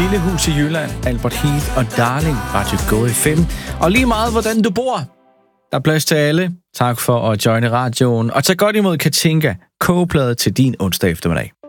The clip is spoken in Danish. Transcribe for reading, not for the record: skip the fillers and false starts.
Lille Hus i Jylland, Albert Heath og Darling, Radio Go FM. Og lige meget, hvordan du bor. Der er plads til alle. Tak for at joine radioen. Og tag godt imod Katinka, kogeplade til din onsdag eftermiddag.